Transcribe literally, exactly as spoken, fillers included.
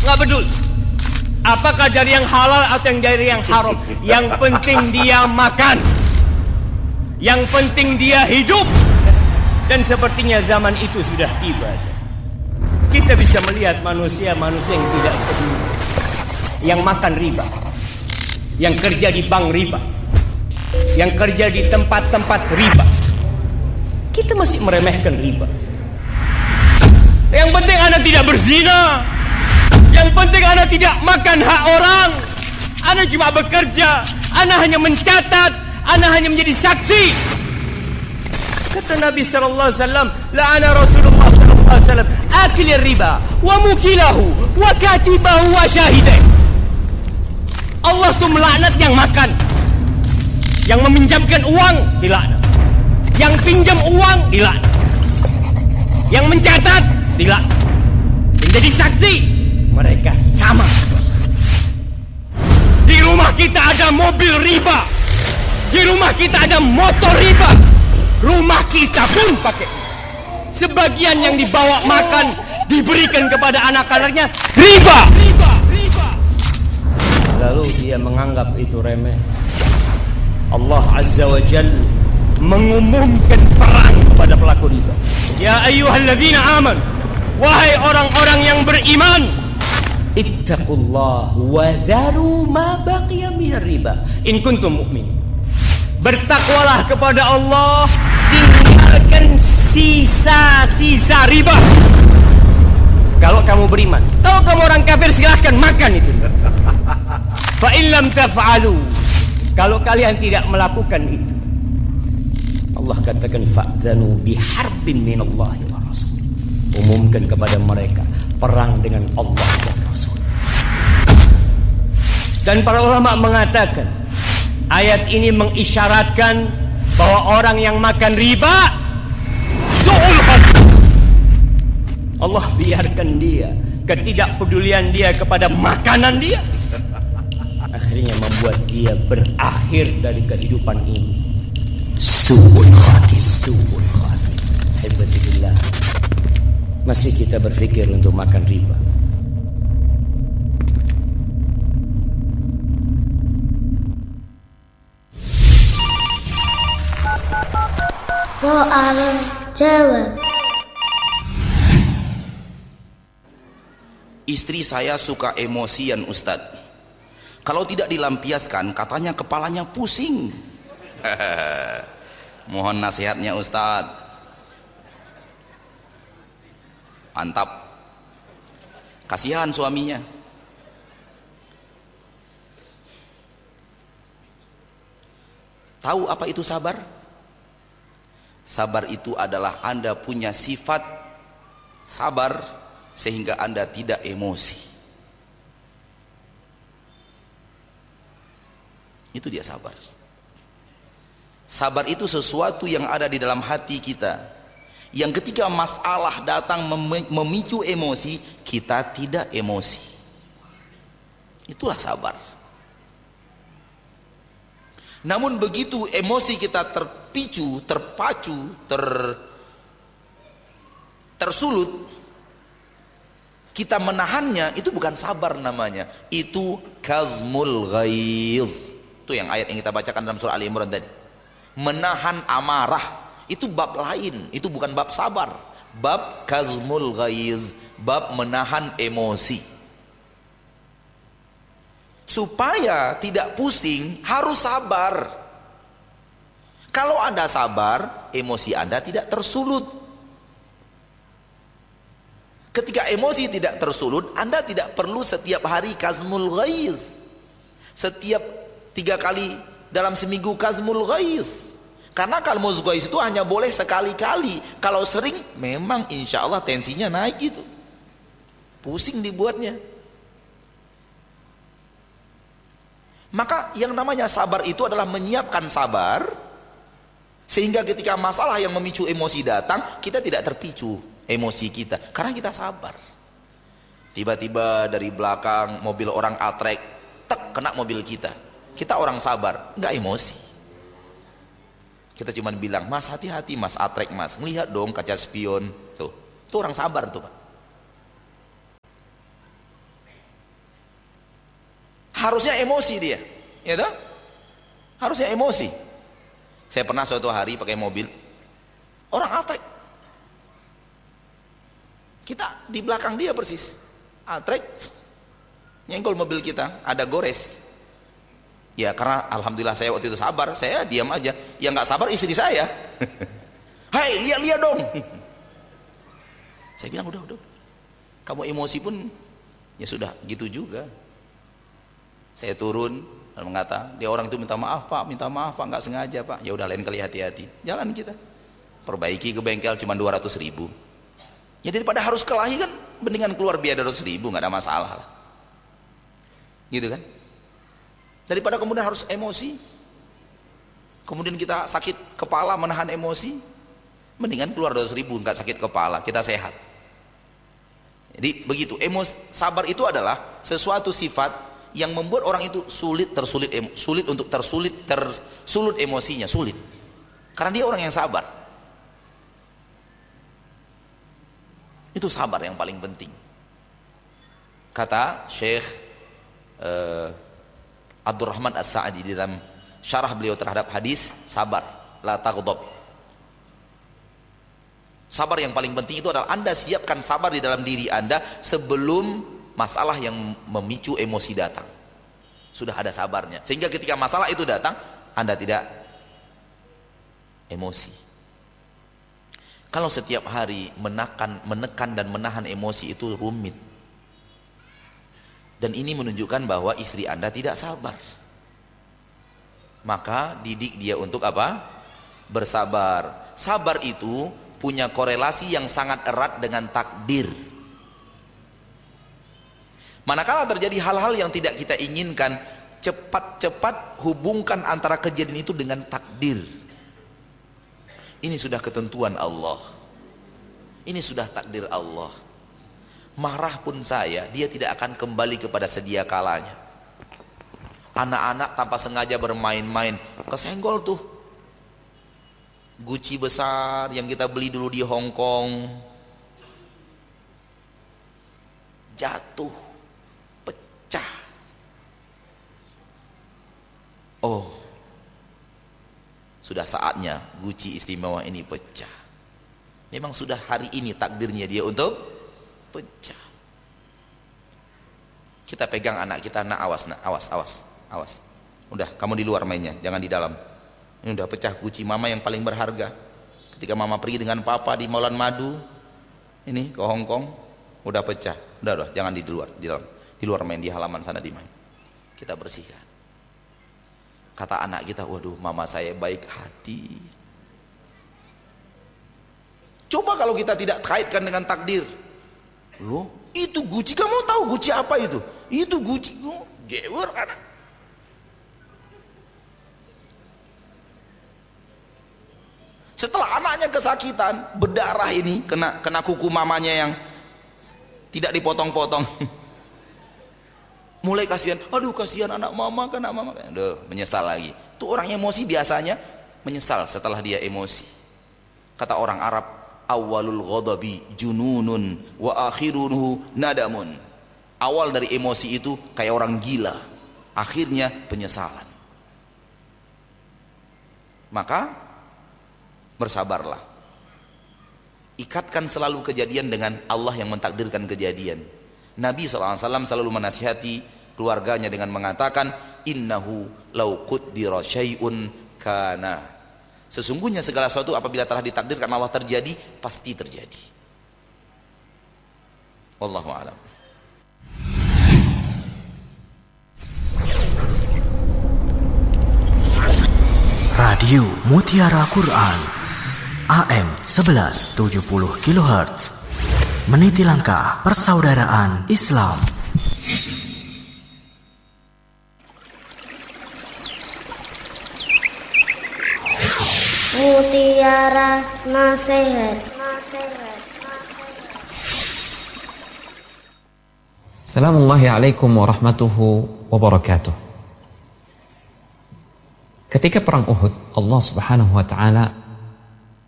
nggak peduli. Apakah dari yang halal atau yang dari yang haram, yang penting dia makan, yang penting dia hidup. Dan sepertinya zaman itu sudah tiba. Kita bisa melihat manusia-manusia yang tidak peduli, yang makan riba, yang kerja di bank riba, yang kerja di tempat-tempat riba. Kita masih meremehkan riba. Yang penting Anda tidak berzina, yang penting Anda tidak makan hak orang. Anda cuma bekerja, Anda hanya mencatat, Anda hanya menjadi saksi. Kata Nabi sallallahu alaihi wasallam, la'ana Rasulullah sallallahu alaihi wasallam akil riba wa mukilahu wa katibahu wa syahidai. Allah tuh melaknat yang makan, yang meminjamkan uang dilaknat, yang pinjam uang dilaknat, yang mencatat dilaknat, yang jadi saksi mereka sama. Di rumah kita ada mobil riba, di rumah kita ada motor riba, rumah kita pun pakai. Sebagian yang dibawa makan diberikan kepada anak-anaknya riba. riba, riba. Lalu dia menganggap itu remeh. Allah Azza wa Jalla mengumumkan perang kepada pelaku riba. Ya ayyuhalladzina amanu, wahai orang-orang yang beriman, ittaqullah wa dharu ma baqiya minar riba in kuntum mu'minin. Bertakwalah kepada Allah, tinggalkan sisa-sisa riba kalau kamu beriman. Kalau kamu orang kafir silahkan makan itu. Fa in lam taf'alu, kalau kalian tidak melakukan itu, Allah katakan fa'dhanu biharbin minallahi wa rasul. Umumkan kepada mereka perang dengan Allah dan Rasul. Dan para ulama mengatakan ayat ini mengisyaratkan bahwa orang yang makan riba su'ul khatimah. Allah biarkan dia, ketidakpedulian dia kepada makanan dia, akhirnya membuat dia berakhir dari kehidupan ini su'ul khatimah. Su'ul khatimah. Alhamdulillah, masih kita berpikir untuk makan riba. Soal jawab. Istri saya suka emosian, Ustadz. Kalau tidak dilampiaskan, katanya kepalanya pusing. Mohon nasihatnya, Ustadz. Mantap. Kasihan suaminya. Tahu apa itu sabar? Sabar itu adalah Anda punya sifat sabar sehingga Anda tidak emosi. Itu dia sabar. Sabar itu sesuatu yang ada di dalam hati kita, yang ketika masalah datang memicu emosi, kita tidak emosi. Itulah sabar. Namun begitu emosi kita terpicu, terpacu, ter tersulut, kita menahannya, itu bukan sabar namanya, itu kazmul ghaiz. Itu yang ayat yang kita bacakan dalam surah Ali Imran tadi. Menahan amarah, itu bab lain, itu bukan bab sabar. Bab kazmul ghaiz, bab menahan emosi. Supaya tidak pusing, harus sabar. Kalau Anda sabar, emosi Anda tidak tersulut. Ketika emosi tidak tersulut, Anda tidak perlu setiap hari kazmul ghaiz. Setiap tiga kali dalam seminggu kazmul ghaiz. Karena kazmul ghaiz itu hanya boleh sekali-kali. Kalau sering, memang insya Allah tensinya naik gitu. Pusing dibuatnya. Maka yang namanya sabar itu adalah menyiapkan sabar, sehingga ketika masalah yang memicu emosi datang, kita tidak terpicu emosi kita, karena kita sabar. Tiba-tiba dari belakang mobil orang atrek, tek, kena mobil kita. Kita orang sabar, nggak emosi. Kita cuma bilang, mas hati-hati mas, atrek mas, melihat dong kaca spion. Tuh, itu orang sabar tuh Pak. harusnya emosi dia, ya toh? Harusnya emosi. Saya pernah suatu hari pakai mobil, orang atrek, kita di belakang dia persis, atrek, nyenggol mobil kita, ada gores. Ya karena alhamdulillah saya waktu itu sabar, saya diam aja. Yang nggak sabar istri saya. Hai, lihat-lihat dong. Saya bilang udah, udah. Kamu emosi pun ya sudah, gitu juga. Saya turun dan mengata, dia orang itu minta maaf pak, minta maaf pak, nggak sengaja pak. Ya udah, lain kali hati-hati. Jalan kita, perbaiki ke bengkel cuma dua ratus ribu. Ya daripada harus kelahi kan, mendingan keluar biaya dua ratus ribu, nggak ada masalah lah. Gitu kan? Daripada kemudian harus emosi, kemudian kita sakit kepala menahan emosi, mendingan keluar dua ratus ribu, nggak sakit kepala, kita sehat. Jadi begitu, emosi, sabar itu adalah sesuatu sifat yang membuat orang itu sulit tersulit, sulit untuk tersulit, tersulut emosinya, sulit. Karena dia orang yang sabar. Itu sabar yang paling penting. Kata Syekh uh, Abdurrahman As-Sa'di di dalam syarah beliau terhadap hadis sabar, la taghdab. Sabar yang paling penting itu adalah Anda siapkan sabar di dalam diri Anda sebelum masalah yang memicu emosi datang. Sudah ada sabarnya. Sehingga ketika masalah itu datang, Anda tidak emosi. Kalau setiap hari menekan, menekan dan menahan emosi itu rumit. Dan ini menunjukkan bahwa istri Anda tidak sabar. Maka didik dia untuk apa? Bersabar. Sabar itu punya korelasi yang sangat erat dengan takdir. Manakala terjadi hal-hal yang tidak kita inginkan, cepat-cepat hubungkan antara kejadian itu dengan takdir. Ini sudah ketentuan Allah. Ini sudah takdir Allah. Marah pun saya, dia tidak akan kembali kepada sedia kalanya. Anak-anak tanpa sengaja bermain-main, kesenggol tuh Gucci besar yang kita beli dulu di Hong Kong, jatuh, pecah. Oh, sudah saatnya Gucci istimewa ini pecah. Memang sudah hari ini takdirnya dia untuk pecah. Kita pegang anak kita, nak awas, nak awas, awas, awas. Udah, kamu di luar mainnya, jangan di dalam. Ini udah pecah Gucci mama yang paling berharga. Ketika mama pergi dengan papa di Maulan Madu, ini ke Hong Kong, udah pecah. Udah, udah, jangan di luar, di dalam, di luar main, di halaman sana di main. Kita bersihkan. Kata anak kita, waduh, mama saya baik hati. Coba kalau kita tidak kaitkan dengan takdir. Loh, itu Gucci, kamu tahu Gucci apa itu? Itu Gucci, oh, jewer anak. Setelah anaknya kesakitan, berdarah ini, kena kena kuku mamanya yang tidak dipotong-potong. Mulai kasihan, aduh kasihan anak mama, anak mama. Aduh, menyesal lagi. Itu orang emosi biasanya menyesal setelah dia emosi. Kata orang Arab, awalul ghadabi jununun wa akhiruhu nadamun. Awal dari emosi itu kayak orang gila, akhirnya penyesalan. Maka bersabarlah. Ikatkan selalu kejadian dengan Allah yang mentakdirkan kejadian. Nabi shallallahu alaihi wasallam selalu menasihati keluarganya dengan mengatakan, innahu law qaddara syai'un kana. Sesungguhnya segala sesuatu apabila telah ditakdirkan Allah terjadi, pasti terjadi. Wallahu a'lam. Radio Mutiara Quran A M sebelas tujuh puluh kilohertz, meniti langkah persaudaraan Islam. Mutiara Nasihat. Assalamualaikum warahmatullahi wabarakatuh. Ketika perang Uhud, Allah Subhanahu wa taala